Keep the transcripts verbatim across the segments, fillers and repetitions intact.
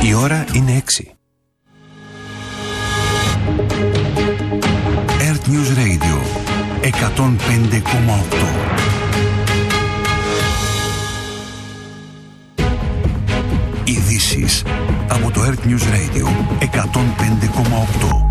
Η ώρα είναι έξι. Earth News Radio εκατόν πέντε κόμμα οκτώ. Ειδήσεις από το Earth News Radio εκατόν πέντε κόμμα οκτώ.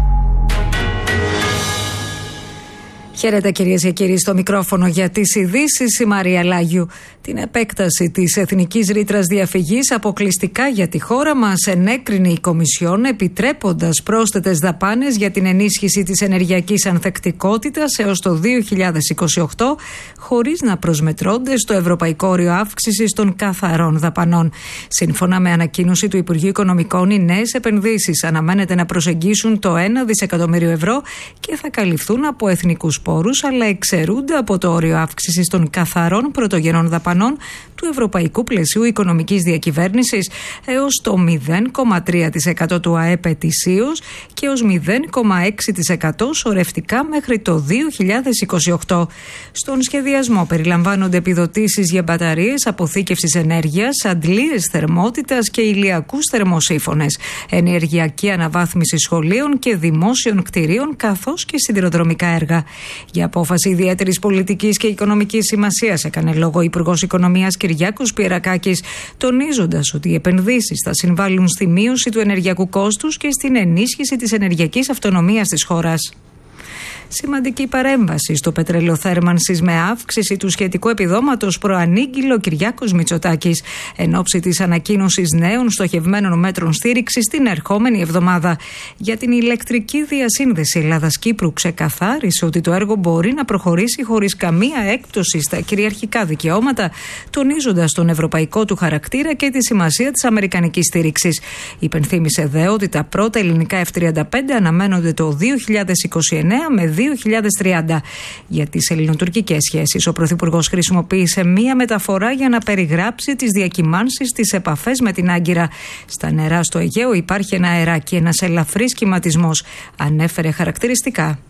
Χαίρετε κυρίες και κύριοι, στο μικρόφωνο για τις ειδήσεις η Μαρία Λάγιου. Την επέκταση της εθνικής ρήτρας διαφυγής αποκλειστικά για τη χώρα μας ενέκρινε η Κομισιόν, επιτρέποντας πρόσθετες δαπάνες για την ενίσχυση της ενεργειακής ανθεκτικότητας έως το δύο χιλιάδες είκοσι οκτώ, χωρίς να προσμετρώνται στο ευρωπαϊκό όριο αύξησης των καθαρών δαπανών. Σύμφωνα με ανακοίνωση του Υπουργείου Οικονομικών, οι νέες επενδύσεις αναμένεται να προσεγγίσουν το ένα δισεκατομμύριο ευρώ και θα καλυφθούν από εθνικούς πόρους, αλλά εξαιρούνται από το όριο αύξησης των καθαρών πρωτογενών δαπανών του Ευρωπαϊκού Πλαισίου Οικονομικής Διακυβέρνησης έως το μηδέν κόμμα τρία τοις εκατό του ΑΕΠ ετησίως και ως μηδέν κόμμα έξι τοις εκατό σωρευτικά μέχρι το δύο χιλιάδες είκοσι οκτώ. Στον σχεδιασμό περιλαμβάνονται επιδοτήσεις για μπαταρίες αποθήκευσης ενέργειας, αντλίες θερμότητας και ηλιακούς θερμοσύφωνες, ενεργειακή αναβάθμιση σχολείων και δημόσιων κτηρίων, καθώς και σιδηροδρομικά έργα. Για απόφαση ιδιαίτερης πολιτικής και οικονομικής σημασίας έκανε λόγο ο Υπουργός Οικονομίας Κυριάκος Πιερακάκης, τονίζοντας ότι οι επενδύσεις θα συμβάλλουν στη μείωση του ενεργειακού κόστους και στην ενίσχυση της ενεργειακής αυτονομίας της χώρας. Σημαντική παρέμβαση στο πετρέλαιο θέρμανσης με αύξηση του σχετικού επιδόματος προανήγγειλε ο Κυριάκος Μητσοτάκης εν ώψη της ανακοίνωσης νέων στοχευμένων μέτρων στήριξης την ερχόμενη εβδομάδα. Για την ηλεκτρική διασύνδεση Ελλάδας-Κύπρου ξεκαθάρισε ότι το έργο μπορεί να προχωρήσει χωρίς καμία έκπτωση στα κυριαρχικά δικαιώματα, τονίζοντας τον ευρωπαϊκό του χαρακτήρα και τη σημασία της αμερικανικής στήριξης. Υπενθύμησε δε ότι τα πρώτα ελληνικά εφ τριάντα πέντε αναμένονται το δύο χιλιάδες είκοσι εννέα με δύο χιλιάδες τριάντα. Για τις ελληνοτουρκικές σχέσεις, ο Πρωθυπουργός χρησιμοποίησε μία μεταφορά για να περιγράψει τις διακυμάνσεις στις επαφές με την Άγκυρα. Στα νερά στο Αιγαίο υπάρχει ένα αεράκι, ένας ελαφρύς κυματισμός, ανέφερε χαρακτηριστικά.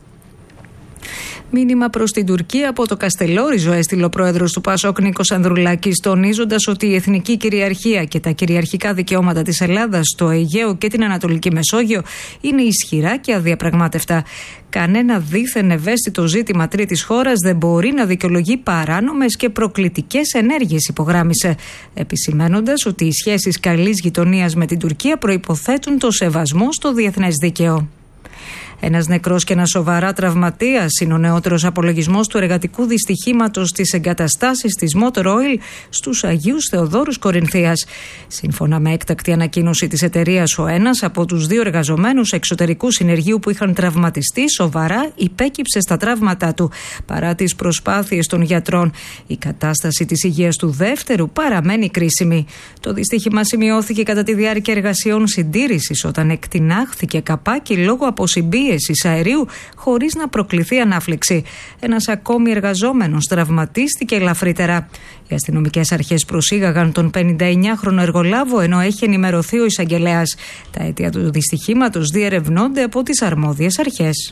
Μήνυμα προς την Τουρκία από το Καστελόριζο έστειλε ο πρόεδρος του ΠΑΣΟΚ Νίκος Ανδρουλάκης, τονίζοντας ότι η εθνική κυριαρχία και τα κυριαρχικά δικαιώματα της Ελλάδας στο Αιγαίο και την Ανατολική Μεσόγειο είναι ισχυρά και αδιαπραγμάτευτα. Κανένα δίθεν ευαίσθητο ζήτημα τρίτης χώρας δεν μπορεί να δικαιολογεί παράνομες και προκλητικές ενέργειες, υπογράμμισε, επισημαίνοντας ότι οι σχέσεις καλής γειτονίας με την Τουρκία προϋποθέτουν το σεβασμό στο διεθνές δίκαιο. Ένας νεκρός και ένας σοβαρά τραυματίας είναι ο νεότερος απολογισμός του εργατικού δυστυχήματος στις εγκαταστάσεις της Motor Oil στους Αγίους Θεοδόρους Κορινθίας. Σύμφωνα με έκτακτη ανακοίνωση της εταιρείας, ο ένας από τους δύο εργαζομένους εξωτερικού συνεργείου που είχαν τραυματιστεί σοβαρά υπέκυψε στα τραύματά του. Παρά τις προσπάθειες των γιατρών, η κατάσταση της υγείας του δεύτερου παραμένει κρίσιμη. Το δυστύχημα σημειώθηκε κατά τη διάρκεια εργασιών συντήρησης, όταν εκτινάχθηκε καπάκι λόγω αποσυμπίεσης αερίου χωρίς να προκληθεί ανάφλεξη. Ένας ακόμη εργαζόμενος τραυματίστηκε ελαφρύτερα. Οι αστυνομικές αρχές προσήγαγαν τον πενηνταεννιάχρονο εργολάβο, ενώ έχει ενημερωθεί ο εισαγγελέας. Τα αίτια του δυστυχήματος διερευνώνται από τις αρμόδιες αρχές.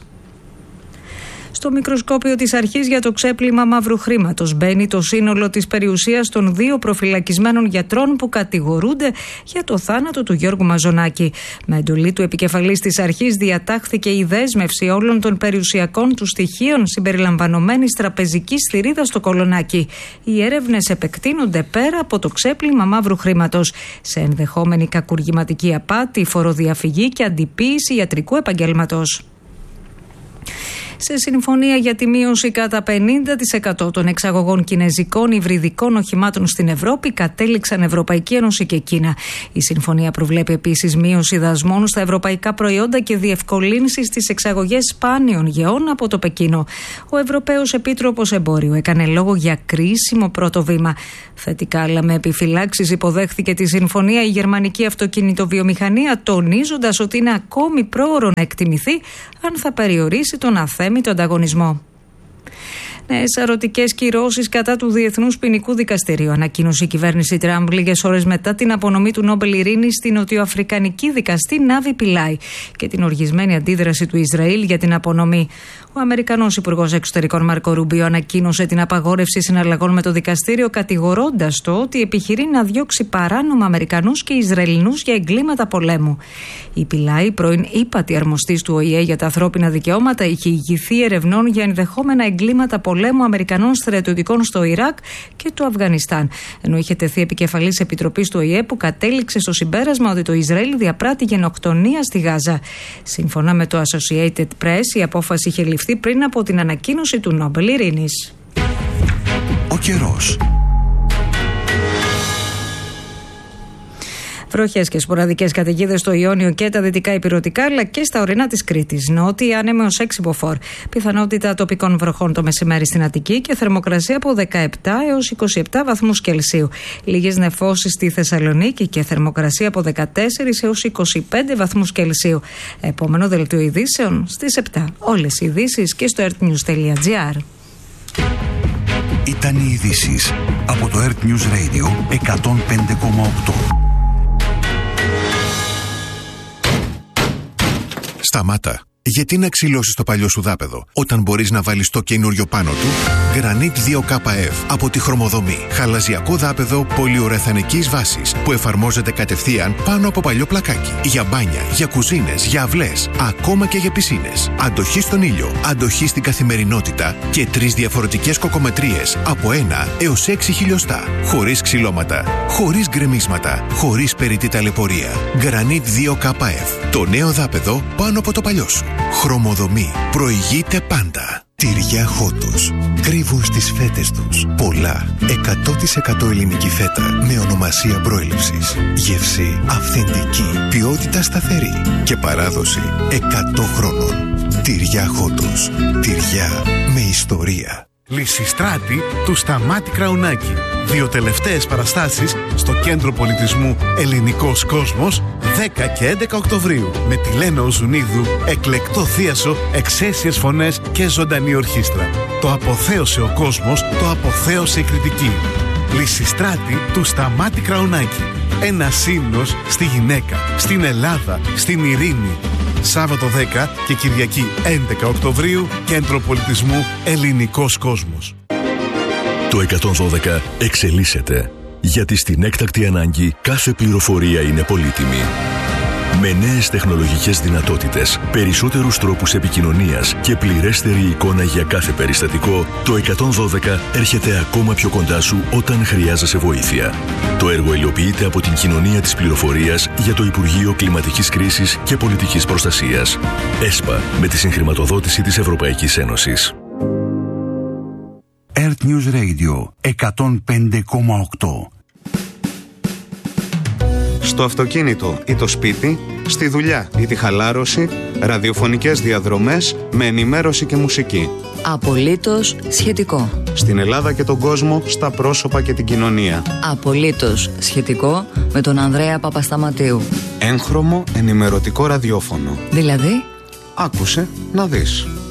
Στο μικροσκόπιο της αρχής για το ξέπλυμα μαύρου χρήματος μπαίνει το σύνολο της περιουσίας των δύο προφυλακισμένων γιατρών που κατηγορούνται για το θάνατο του Γιώργου Μαζονάκη. Με εντολή του επικεφαλής της αρχής διατάχθηκε η δέσμευση όλων των περιουσιακών του στοιχείων συμπεριλαμβανομένης τραπεζικής θηρίδας στο Κολονάκι. Οι έρευνες επεκτείνονται πέρα από το ξέπλυμα μαύρου χρήματος σε ενδεχόμενη κακουργηματική απάτη, φοροδιαφυγή και αντιποίηση ιατρικού επαγγέλματος. Σε συμφωνία για τη μείωση κατά πενήντα τοις εκατό των εξαγωγών κινεζικών υβριδικών οχημάτων στην Ευρώπη κατέληξαν Ευρωπαϊκή Ένωση και Κίνα. Η συμφωνία προβλέπει επίσης μείωση δασμών στα ευρωπαϊκά προϊόντα και διευκολύνσεις στις εξαγωγές σπάνιων γεών από το Πεκίνο. Ο Ευρωπαίος Επίτροπος Εμπόριου έκανε λόγο για κρίσιμο πρώτο βήμα. Θετικά, αλλά με επιφυλάξεις, υποδέχθηκε τη συμφωνία η γερμανική αυτοκινητοβιομηχανία, τονίζοντας ότι είναι ακόμη πρόωρο να εκτιμηθεί αν θα περιορίσει τον αθέμητο ανταγωνισμό. Νέες σαρωτικές κυρώσεις κατά του Διεθνούς Ποινικού Δικαστηρίου, ανακοίνωσε η κυβέρνηση Τραμπ λίγες ώρες μετά την απονομή του Νόμπελ Ειρήνης στην νοτιοαφρικανική δικαστή Νάβη Πιλάι και την οργισμένη αντίδραση του Ισραήλ για την απονομή. Ο Αμερικανός Υπουργός Εξωτερικών Μάρκο Ρούμπιο ανακοίνωσε την απαγόρευση συναλλαγών με το δικαστήριο, κατηγορώντας το ότι επιχειρεί να διώξει παράνομα Αμερικανούς και Ισραηλινούς για εγκλήματα πολέμου. Η Πιλάι, πρώην ύπατη αρμοστής του Ο Η Ε για τα ανθρώπινα δικαιώματα, είχε ηγηθεί ερευνών για ενδεχόμενα εγκλήματα πολέμου Αμερικανών στρατιωτικών στο Ιράκ και το Αφγανιστάν, ενώ είχε τεθεί επικεφαλής επιτροπής του Ο Η Ε που κατέληξε στο συμπέρασμα ότι το Ισραήλ διαπράττει γενοκτονία στη Γάζα. Σύμφωνα με το Associated Press, η απόφαση είχε ληφθεί πριν από την ανακοίνωση του Νόμπελ Ειρήνης. Ο καιρός. Βροχές και σποραδικές καταιγίδες στο Ιόνιο και τα δυτικά ηπειρωτικά, αλλά και στα ορεινά της Κρήτης. Νότια άνεμο έως έξι μποφόρ. Πιθανότητα τοπικών βροχών το μεσημέρι στην Αττική και θερμοκρασία από δεκαεπτά έως είκοσι επτά βαθμούς Κελσίου. Λίγες νεφώσεις στη Θεσσαλονίκη και θερμοκρασία από δεκατέσσερα έως είκοσι πέντε βαθμούς Κελσίου. Επόμενο δελτίο ειδήσεων στις επτά. Όλες οι ειδήσεις και στο ερτνιους τελεία τζι άρ. Ήταν οι ειδήσεις από το Earth News Radio εκατόν πέντε κόμμα οκτώ. Σταμάτα. Γιατί να ξυλώσεις το παλιό σου δάπεδο όταν μπορείς να βάλεις το καινούριο πάνω του? Granit δύο K F από τη Χρωμοδομή. Χαλαζιακό δάπεδο πολυουρεθανικής βάσης που εφαρμόζεται κατευθείαν πάνω από παλιό πλακάκι. Για μπάνια, για κουζίνες, για αυλές, ακόμα και για πισίνες. Αντοχή στον ήλιο, αντοχή στην καθημερινότητα και τρεις διαφορετικές κοκομετρίες από ένα έως έξι χιλιοστά. Χωρίς ξυλώματα, χωρίς γκρεμίσματα, χωρίς περιττή ταλαιπωρία. Granit δύο K F. Το νέο δάπεδο πάνω από το παλιό σου. Χρωμοδομή. Προηγείται πάντα. Τυριά Χότος. Κρύβουν στις φέτες τους πολλά. εκατό τοις εκατό ελληνική φέτα με ονομασία προέλευσης. Γεύση αυθεντική. Ποιότητα σταθερή. Και παράδοση εκατό χρόνων. Τυριά Χότος. Τυριά με ιστορία. Λυσιστράτη του Σταμάτη Κραουνάκη. Δύο τελευταίες παραστάσεις στο Κέντρο Πολιτισμού Ελληνικός Κόσμος δέκα και έντεκα Οκτωβρίου με τη Λένα Οζουνίδου, εκλεκτό θίασο, εξαίσιες φωνές και ζωντανή ορχήστρα. Το αποθέωσε ο κόσμος, το αποθέωσε η κριτική. Λυσιστράτη του Σταμάτη Κραουνάκη. Ένα ύμνος στη γυναίκα, στην Ελλάδα, στην ειρήνη. Σάββατο δέκα και Κυριακή έντεκα Οκτωβρίου, Κέντρο Πολιτισμού Ελληνικός Κόσμος. Το εκατόν δώδεκα εξελίσσεται, γιατί στην έκτακτη ανάγκη κάθε πληροφορία είναι πολύτιμη. Με νέες τεχνολογικές δυνατότητες, περισσότερους τρόπους επικοινωνίας και πληρέστερη εικόνα για κάθε περιστατικό, το εκατόν δώδεκα έρχεται ακόμα πιο κοντά σου όταν χρειάζεσαι βοήθεια. Το έργο υλοποιείται από την Κοινωνία της Πληροφορίας για το Υπουργείο Κλιματικής Κρίσης και Πολιτικής Προστασίας. ΕΣΠΑ, με τη συγχρηματοδότηση της Ευρωπαϊκής Ένωσης. Earth News Radio εκατόν πέντε κόμμα οκτώ. Στο αυτοκίνητο ή το σπίτι, στη δουλειά ή τη χαλάρωση, ραδιοφωνικές διαδρομές με ενημέρωση και μουσική. Απολύτως σχετικό. Στην Ελλάδα και τον κόσμο, στα πρόσωπα και την κοινωνία. Απολύτως σχετικό με τον Ανδρέα Παπασταματίου. Έγχρωμο ενημερωτικό ραδιόφωνο. Δηλαδή? Άκουσε να δεις.